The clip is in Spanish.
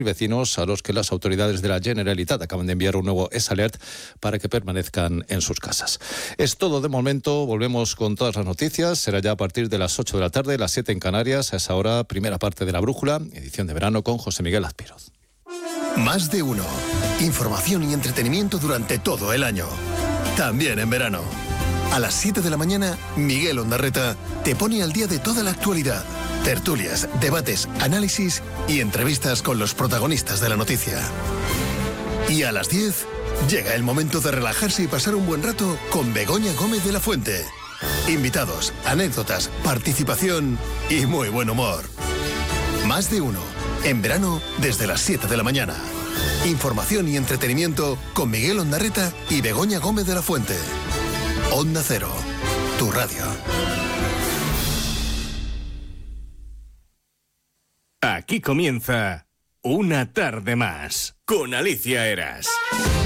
vecinos a los que las autoridades de la Generalitat acaban de enviar un nuevo S-Alert para que permanezcan en sus casas. Es todo de momento, volvemos con todas las noticias, será ya a partir de las 8 de la tarde, las 7 en Canarias, a esa hora, primera parte de La Brújula, edición de verano con José Miguel Azpiroz. Más de uno. Información y entretenimiento durante todo el año. También en verano. A las 7 de la mañana, Miguel Ondarreta te pone al día de toda la actualidad. Tertulias, debates, análisis y entrevistas con los protagonistas de la noticia. Y a las 10, llega el momento de relajarse y pasar un buen rato con Begoña Gómez de la Fuente. Invitados, anécdotas, participación y muy buen humor. Más de uno. En verano, desde las 7 de la mañana. Información y entretenimiento con Miguel Ondarreta y Begoña Gómez de la Fuente. Onda Cero, tu radio. Aquí comienza Una tarde más con Alicia Eras.